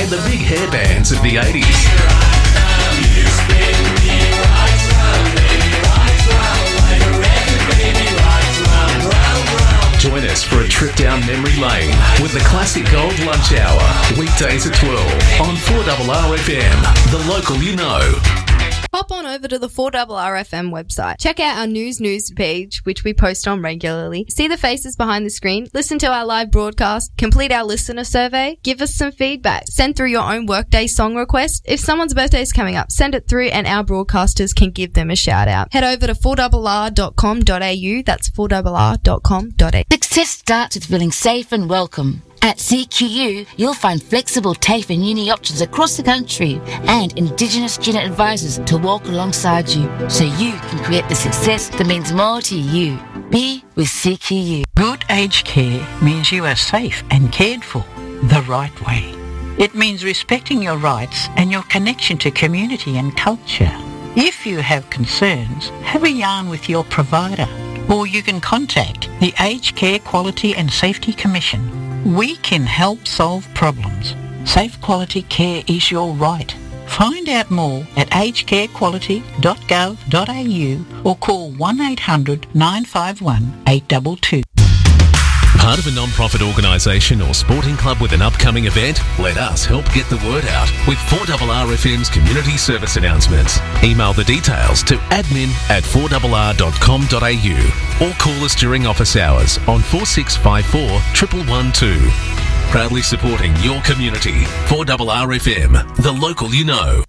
and the big hair bands of the 80s. Join us for a trip down memory lane with the Classic Gold Lunch Hour, weekdays at 12 on 4RRFM, the local you know. Hop on over to the 4RRFM website. Check out our news page, which we post on regularly. See the faces behind the screen. Listen to our live broadcast. Complete our listener survey. Give us some feedback. Send through your own workday song request. If someone's birthday is coming up, send it through and our broadcasters can give them a shout out. Head over to 4RR.com.au. That's 4RR.com.au. Success starts with feeling safe and welcome. At CQU, you'll find flexible TAFE and uni options across the country and Indigenous student advisors to walk alongside you so you can create the success that means more to you. Be with CQU. Good aged care means you are safe and cared for the right way. It means respecting your rights and your connection to community and culture. If you have concerns, have a yarn with your provider, or you can contact the Aged Care Quality and Safety Commission. We can help solve problems. Safe quality care is your right. Find out more at agedcarequality.gov.au or call 1800 951 822. Part of a non-profit organisation or sporting club with an upcoming event? Let us help get the word out with 4RRFM's community service announcements. Email the details to admin@4RR.com.au or call us during office hours on 4654 1112. Proudly supporting your community. 4RRFM, the local you know.